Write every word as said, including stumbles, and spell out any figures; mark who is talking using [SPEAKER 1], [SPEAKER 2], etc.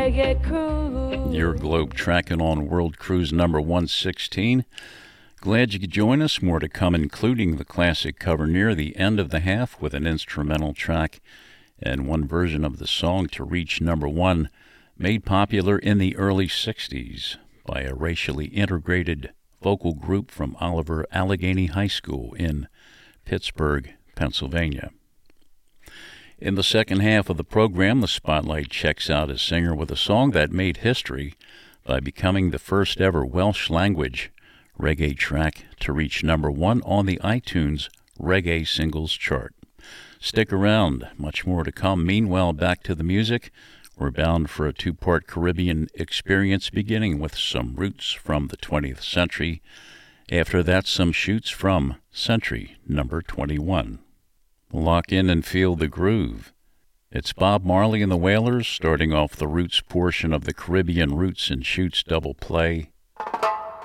[SPEAKER 1] Reggae Cruise.
[SPEAKER 2] Your globe tracking on World Cruise number one sixteen. Glad you could join us. More to come, including the classic cover near the end of the half with an instrumental track and one version of the song to reach number one, made popular in the early sixties by a racially integrated vocal group from Oliver Allegheny High School in Pittsburgh, Pennsylvania. In the second half of the program, the spotlight checks out a singer with a song that made history by becoming the first ever Welsh-language reggae track to reach number one on the iTunes Reggae Singles Chart. Stick around, much more to come. Meanwhile, back to the music. We're bound for a two-part Caribbean experience, beginning with some roots from the twentieth century. After that, some shoots from Century number twenty-one. Lock in and feel the groove. It's Bob Marley and the Wailers, starting off the Roots portion of the Caribbean Roots and Shoots double play.